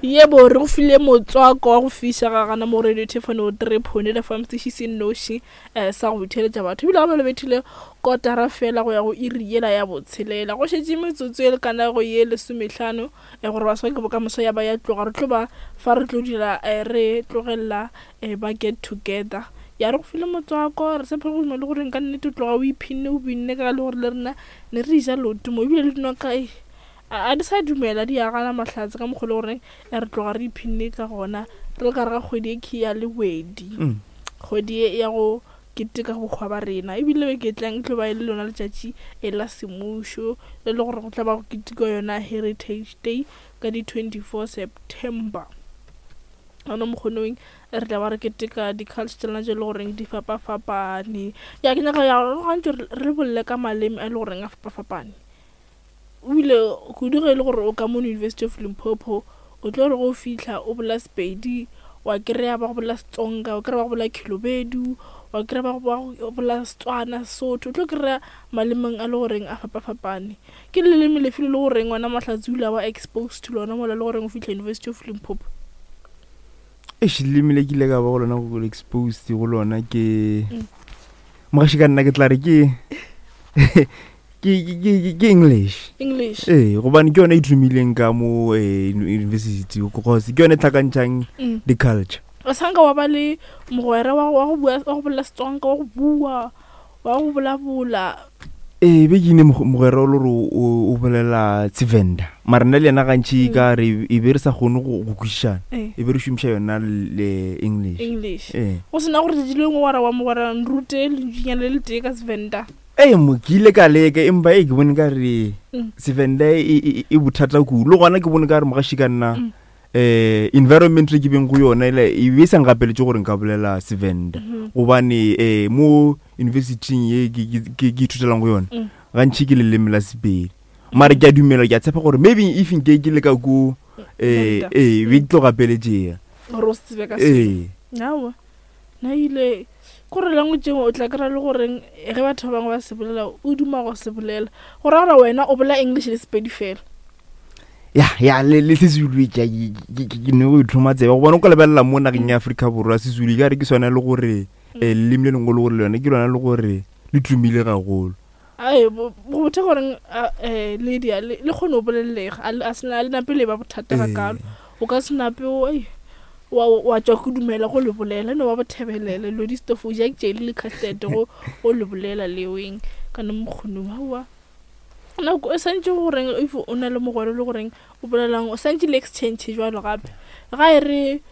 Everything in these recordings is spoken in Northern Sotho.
ye bo re go file motswako wa go fisha ga gana mo radio telephone o tripone le fam se noshi sa go theletša batho bile ga le bethile kotara fela go ya go iriela ya botshelela go shetse metsotso le kana go ye le 15 gore ba soke boka moso ya ba ya tloga re tlo ba fa re tlo dira re tlogella ba get together ya re go file motswako re se phego mo le gore nka nne tloga o iphinne o binne ka le gore le rena ne re ja lotu mo bile le dino ka a di sa dumela di ya gana mahlatse ka mogole gore re tloga re iphinne ka gona re ka re ga kgwedi ke ya le wedi kgwedi ya go keteka go khwa ba rena ebile be ke tlang tlo ba ile lona letšatši la semusho le le gore go tla ba go keteka yona Heritage Day ka di 24 September ana mokgonong re tla ba re keteka di cultural na je le gore di fapafapane ya ke nyaka ya gantse re bolle ka maleme a le gore a fapafapane o ile go dira ile gore o ka mo University of Limpopo o tlo re go fihla o bola Sepedi wa krea ba go bola Setsonga o krea ba go bola Khilobedu wa krea ba go bola Setswana Sotho o tlo krea malemeng a le gore a fapafapane ke leleme le file le gore ngwana Mahlatsi wa exposed to lona mo le gore o fihla University of Limpopo leleme le ke ile ka ba go lona go exposed go lona ke mogashi ka nna ke tla re ke English gobane ke yone e thumileng ka mo university because ke yone tlhakantšhang the culture o sanka wa ba le mogwera wa go bolela Setsonga wa go bua wa go bolabola be ke ne mogwera o le gore o bolela Tsivenda mara nna le yena gantši ka re e be re sa kgone go kwišana e be re šomiša yona le English go sena gore di le ngwara wa mogwera nrute le ntšinyana le tee ka Tsivenda mo ke ile ka leka empa ke bone ka re Tsivenda e bothata kudu le gona ke bone ka re mogaši ka nna environment ke beng go yona e be sa ngapeletse gore nka bolela Tsivenda gobane mo university ye ke ithutelang go yona gantši ke leleme la Sepedi mara ke a dumela ke a tshepa gore maybe if nke ke le ka go be ke tlo gapeletsega gore o se tsebe ka seo nawa na ile gore language o tla kra le gore ge batho ba bangwe ba se bolela o duma go se bolela gore ra wena o bolela English le Sepedi fela ya le Sezulu ke ne go ithoma tseba go bona o ka lebella mo nageng ya Afrika Borwa Sezulu ka re ke sona le gore leleme le lengwe le gore le yone ke lona le gore le tumile gagolo bo botha gore Lydia le kgone o bolelega a sena le nape le ba bothata ga kalo o ka se nape wa tšwa go dumela go le bolela no ba bothebelele lo di stofo ja ke le casted go le bolela le weng kana mogone wa na go sentse gore if o na le mogwero le gore o bolelang o sentse le exchange jwa lo gape ga ere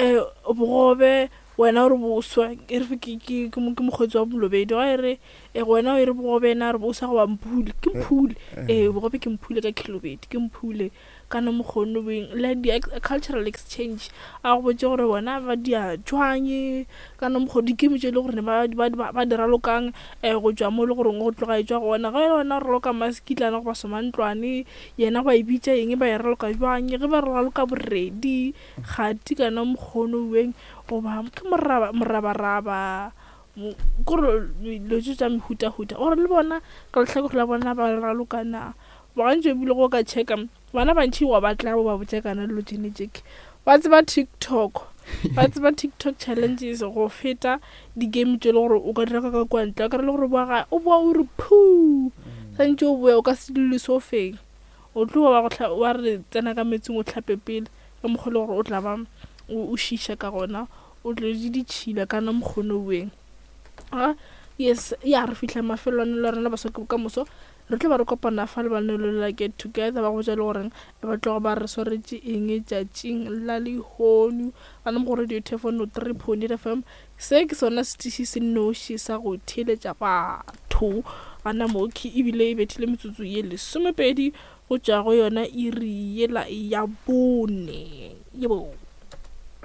bogobe wena re boswa e re ke mogwetsi wa Bolobedi ga ere wena e re bogobe na re bosa go wa Mphule ke Mphule bogobe ke Mphule ka Khilobedi ke Mphule kana mogone weng le di cultural exchange a go botse gore bona ba dia tshwanye kana mogodi ke metse le gore ba dira lokang go tswa mo le gore go tloga etswa gona ga yona re loka maskitlana go ba somantlwane yena ba ibitsa eng ba ira loka jwanye ge ba re loka boredi gati kana mogone weng go ba ke morabaraba gore lo tsa mehuta-huta gore le bona ka letlhako la bona ba ralokana ba gantse bile go ka checka bana bantši wa batla ba botsekana le logenetic ba tseba TikTok challenges go feta di game tse le gore o ka dira ka kwantla ka re le gore o bua o re phu santse o bua o ka se dilo so feng o tlo wa re tsena ka metseng o tlhape pele ka mogole gore o tla ba o shisha ka gona o tlo di tshila kana mogone weng yes ya re fihla mafelwane le rena ba soke ka moso re tlo ba re kopana fa le ba ne le get together ba go ja le gore ba tlo ba re soretse eng tšatšing la Lehono ana mo radio telephone 3.8 FM se ke sona stisi se noši sa go theletša batho ana mo ke ebile e bethile metsotso ye le 12 go tšwa go yona iri yela ya bone yebo